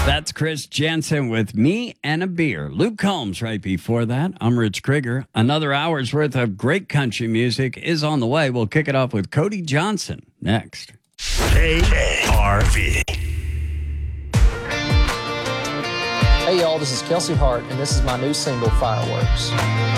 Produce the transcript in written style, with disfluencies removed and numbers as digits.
That's Chris Jensen with Me and a Beer. Luke Combs right before that. I'm Rich Krieger. Another hour's worth of great country music is on the way. We'll kick it off with Cody Johnson next. KRV. Hey y'all, this is Kelsey Hart, and this is my new single, Fireworks.